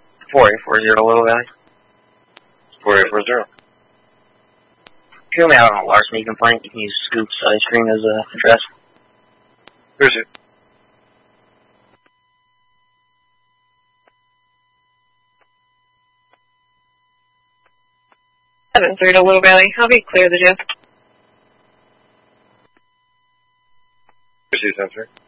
4840 Little Valley. 4840. Fill me out on a larceny complaint. You can use Scoop's Ice Cream as a address. Who's it? to Little Valley. I'll be clear the jail. Receive, sensor.